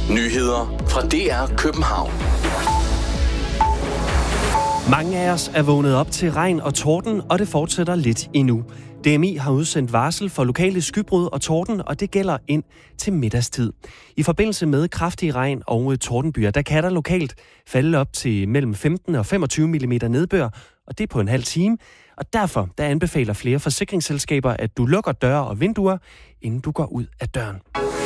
Nyheder fra DR København. Mange af os er vågnet op til regn og torden, og det fortsætter lidt endnu. DMI har udsendt varsel for lokale skybrud og torden, og det gælder ind til middagstid. I forbindelse med kraftig regn og tordenbyer, der kan der lokalt falde op til mellem 15 og 25 mm nedbør, og det er på en halv time. Og derfor der anbefaler flere forsikringsselskaber, at du lukker døre og vinduer, inden du går ud af døren.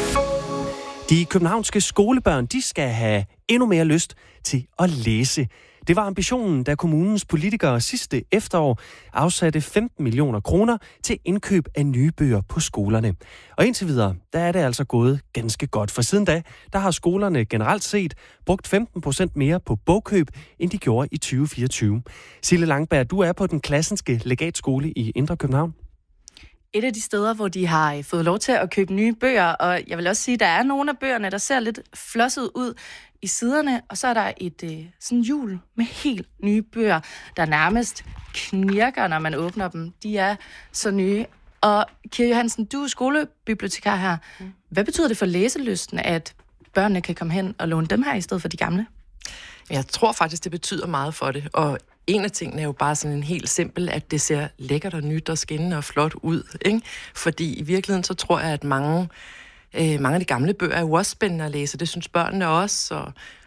De københavnske skolebørn, de skal have endnu mere lyst til at læse. Det var ambitionen, da kommunens politikere sidste efterår afsatte 15 millioner kroner til indkøb af nye bøger på skolerne. Og indtil videre, der er det altså gået ganske godt. For siden da, der har skolerne generelt set brugt 15% mere på bogkøb, end de gjorde i 2024. Sille Langberg, du er på den Klassenske Legatskole i Indre København. Et af de steder, hvor de har fået lov til at købe nye bøger, og jeg vil også sige, at der er nogle af bøgerne, der ser lidt flosset ud i siderne, og så er der et sådan hjul med helt nye bøger, der nærmest knirker, når man åbner dem. De er så nye. Og Kira Johansen, du er skolebibliotekar her. Hvad betyder det for læselysten, at børnene kan komme hen og låne dem her i stedet for de gamle? Jeg tror faktisk, det betyder meget for det, og en af tingene er jo bare sådan en helt simpel, at det ser lækkert og nyt og skinnende og flot ud, ikke? Fordi i virkeligheden så tror jeg, at mange af de gamle bøger er jo også spændende at læse. Det synes børnene også.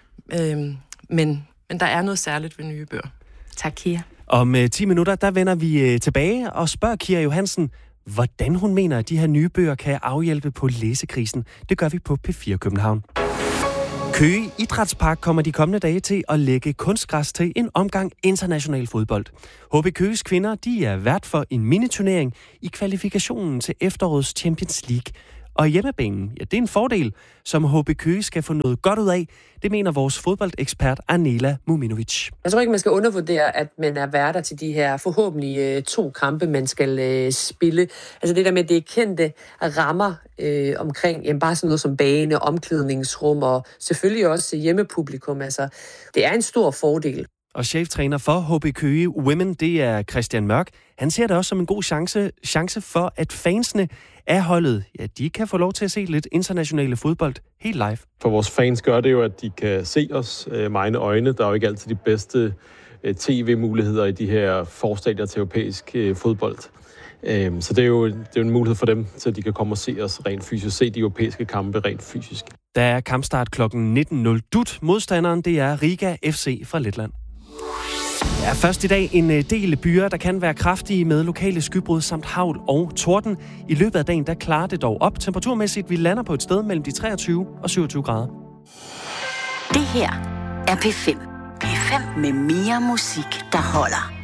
Men der er noget særligt ved nye bøger. Tak, Kira. Om 10 minutter, der vender vi tilbage og spørger Kira Johansen, hvordan hun mener, at de her nye bøger kan afhjælpe på læsekrisen. Det gør vi på P4 København. Køge Idrætspark kommer de kommende dage til at lægge kunstgræs til en omgang international fodbold. HB Køges kvinder, de er vært for en miniturnering i kvalifikationen til efterårets Champions League. Og hjemmebanen, ja, det er en fordel, som HB Køge skal få noget godt ud af. Det mener vores fodboldekspert Anela Muminovic. Jeg tror ikke, man skal undervurdere, at man er værter til de her forhåbentlig 2 kampe, man skal spille. Altså det der med det kendte rammer omkring bare sådan noget som bane, omklædningsrum og selvfølgelig også hjemmepublikum. Altså, det er en stor fordel. Og cheftræner for HB Køge Women, det er Christian Mørk. Han ser det også som en god chance for, at fansene af holdet, ja, de kan få lov til at se lidt internationale fodbold helt live. For vores fans gør det jo, at de kan se os med egne øjne. Der er jo ikke altid de bedste tv-muligheder i de her forstadier til europæisk fodbold. Så det er jo en mulighed for dem, så de kan komme og se os rent fysisk, se de europæiske kampe rent fysisk. Der er kampstart kl. 19.00 dut. Modstanderen, det er Riga FC fra Letland. Ja, først i dag en del byer, der kan være kraftige med lokale skybrud samt hagl og torden. I løbet af dagen, der klarer det dog op. Temperaturmæssigt, vi lander på et sted mellem de 23 og 27 grader. Det her er P5. P5 med mere musik, der holder.